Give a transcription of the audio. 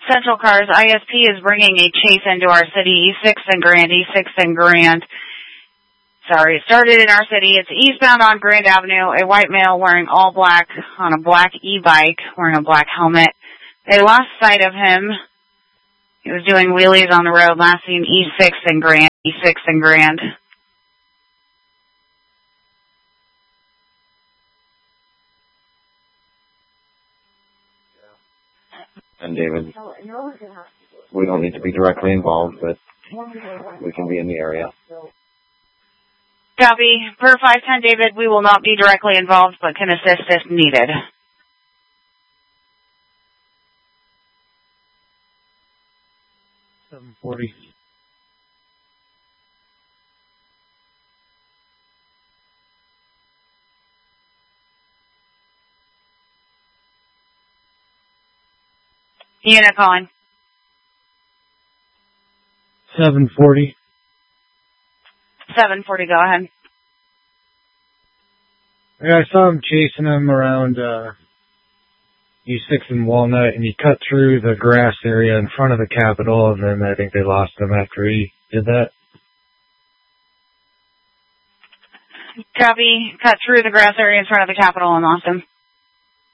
Central Cars, ISP is bringing a chase into our city, E6 and Grand, E6 and Grand. Sorry, it started in our city. It's eastbound on Grand Avenue. A white male wearing all black on a black e-bike, wearing a black helmet. They lost sight of him. He was doing wheelies on the road, last seen E6 and Grand, E6 and Grand. And David, we don't need to be directly involved, but we can be in the area. Copy. Per 510, David, we will not be directly involved, but can assist if needed. $740. Unit calling. 740. 740, go ahead. Yeah, I saw him chasing him around E6 and Walnut, and he cut through the grass area in front of the Capitol, and then I think they lost him after he did that. Copy. Cut through the grass area in front of the Capitol and lost him.